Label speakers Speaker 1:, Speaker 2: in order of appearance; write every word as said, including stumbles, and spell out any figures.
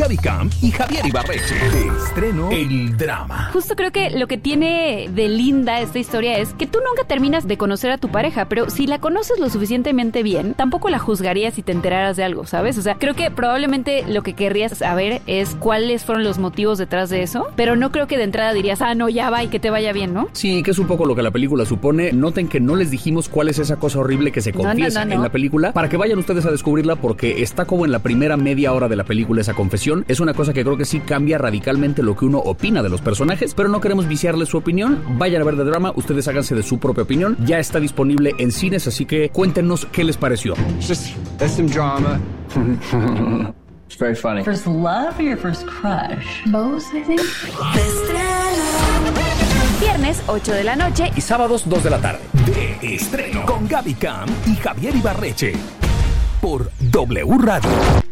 Speaker 1: Gaby Camp y Javier Ibarreche. De estreno, el drama.
Speaker 2: Justo creo que lo que tiene de linda esta historia es que tú nunca terminas de conocer a tu pareja, pero si la conoces lo suficientemente bien, tampoco la juzgarías si te enteraras de algo, ¿sabes? O sea, creo que probablemente lo que querrías saber es cuáles fueron los motivos detrás de eso, pero no creo que de entrada dirías, ah, no, ya va y que te vaya bien, ¿no?
Speaker 3: Sí, que es un poco lo que la película supone. Noten que no les dijimos cuál es esa cosa horrible que se confiesa
Speaker 2: no, no, no, no.
Speaker 3: en la película, para que vayan ustedes a descubrirla, porque está como en la primera media hora de la película esa confesión. Es una cosa que creo que sí cambia radicalmente lo que uno opina de los personajes, pero no queremos viciarles su opinión. Vayan a ver The Drama, ustedes háganse de su propia opinión. Ya está disponible en cines, así que cuéntenos qué les pareció.
Speaker 4: Just, there's some drama. It's very funny.
Speaker 5: First love or your first crush? Both, I think.
Speaker 2: Viernes, ocho de la noche.
Speaker 3: Y sábados, dos de la tarde.
Speaker 1: De estreno con Gaby Camp y Javier Ibarreche. Por W Radio.